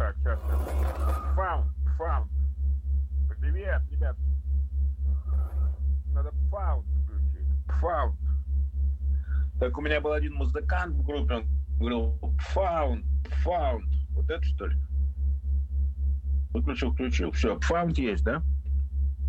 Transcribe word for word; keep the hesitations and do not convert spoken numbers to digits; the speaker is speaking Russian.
Так, сейчас. Found, found. Привет, ребят. Надо found включить. Found. Так у меня был один музыкант в группе, он говорил found, found. Вот это что ли? Выключил, включил. Все, found есть, да?